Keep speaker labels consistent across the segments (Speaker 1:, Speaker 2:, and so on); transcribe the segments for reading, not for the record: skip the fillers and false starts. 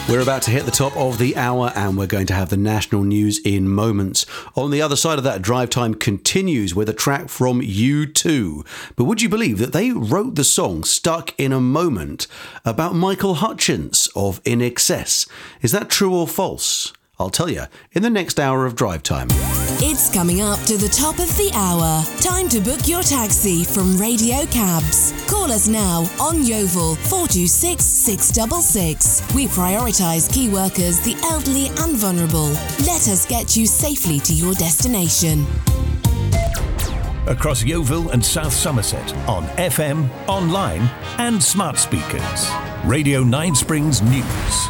Speaker 1: We're about to hit the top of the hour and we're going to have the national news in moments. On the other side of that, Drive Time continues with a track from U2. But would you believe that they wrote the song Stuck in a Moment about Michael Hutchence of In Excess? Is that true or false? I'll tell you in the next hour of Drive Time.
Speaker 2: It's coming up to the top of the hour. Time to book your taxi from Radio Cabs. Call us now on Yeovil 426 666. We prioritise key workers, the elderly and vulnerable. Let us get you safely to your destination.
Speaker 3: Across Yeovil and South Somerset on FM, online and smart speakers. Radio 9 Springs News.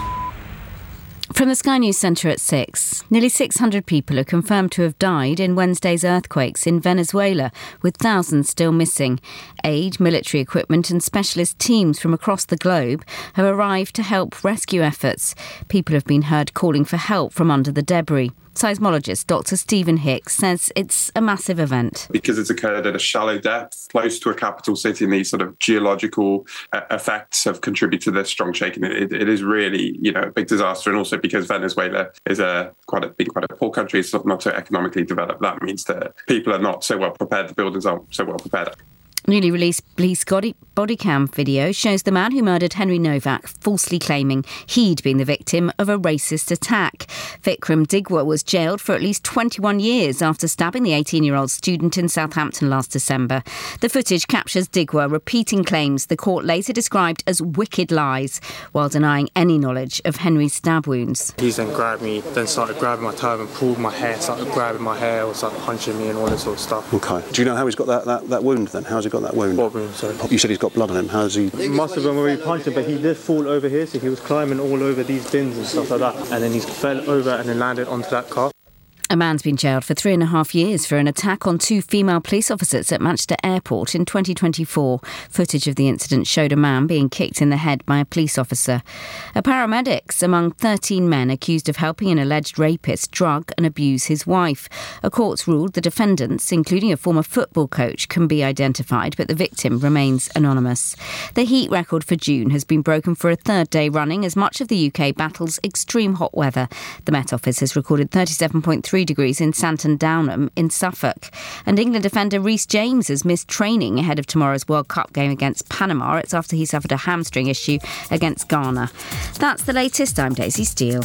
Speaker 4: From the Sky News Centre at 6, nearly 600 people are confirmed to have died in Wednesday's earthquakes in Venezuela, with thousands still missing. Aid, military equipment and specialist teams from across the globe have arrived to help rescue efforts. People have been heard calling for help from under the debris. Seismologist Dr. Stephen Hicks says it's a massive event.
Speaker 5: Because it's occurred at a shallow depth, close to a capital city, and these sort of geological effects have contributed to this strong shaking. It is really, a big disaster. And also because Venezuela is quite a poor country, it's not so economically developed. That means that people are not so well prepared, the buildings aren't so well prepared.
Speaker 4: Newly released police body cam video shows the man who murdered Henry Novak falsely claiming he'd been the victim of a racist attack. Vikram Digwa was jailed for at least 21 years after stabbing the 18-year-old student in Southampton last December. The footage captures Digwa repeating claims the court later described as wicked lies, while denying any knowledge of Henry's stab wounds.
Speaker 6: He then grabbed me, then started grabbing my turban, pulled my hair, started grabbing my hair, or started punching me and all this sort of stuff.
Speaker 7: OK. Do you know how he's got that wound then? How's he got that wound?
Speaker 6: What wound, sorry?
Speaker 7: You said he's got blood on him. How's he?
Speaker 6: It must have been where he punched him, but he did fall over here, so he was climbing all over these bins and stuff like that. And then he fell over and then landed onto that car.
Speaker 4: A man's been jailed for 3.5 years for an attack on 2 female police officers at Manchester Airport in 2024. Footage of the incident showed a man being kicked in the head by a police officer. A paramedic's among 13 men accused of helping an alleged rapist drug and abuse his wife. A court's ruled the defendants, including a former football coach, can be identified, but the victim remains anonymous. The heat record for June has been broken for a third day running as much of the UK battles extreme hot weather. The Met Office has recorded 37.3 degrees in Santon Downham in Suffolk. And England defender Reece James has missed training ahead of tomorrow's World Cup game against Panama. It's after he suffered a hamstring issue against Ghana. That's the latest. I'm Daisy Steele.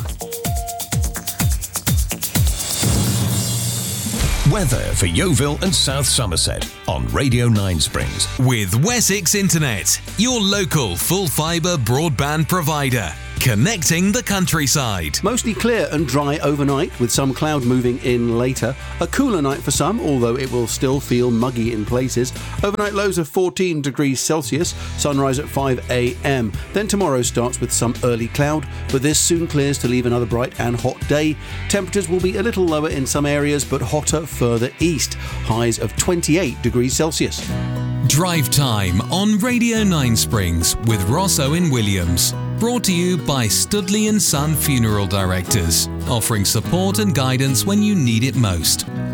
Speaker 3: Weather for Yeovil and South Somerset on Radio 9 Springs.
Speaker 8: With Wessex Internet, your local full-fibre broadband provider. Connecting the countryside.
Speaker 1: Mostly clear and dry overnight with some cloud moving in later. A cooler night for some, although it will still feel muggy in places. Overnight lows of 14 degrees Celsius, sunrise at 5 a.m. Then tomorrow starts with some early cloud, but this soon clears to leave another bright and hot day. Temperatures will be a little lower in some areas, but hotter further east. Highs of 28 degrees Celsius.
Speaker 8: Drive Time on Radio 9 Springs with Ross Owen Williams. Brought to you by Studley & Son Funeral Directors, offering support and guidance when you need it most.